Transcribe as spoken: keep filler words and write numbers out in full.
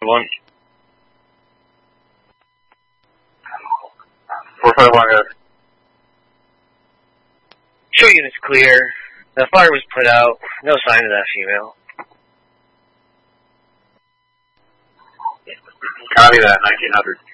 One. four five one, guys. Show units clear. The fire was put out. No sign of that female. Copy that, nineteen hundred.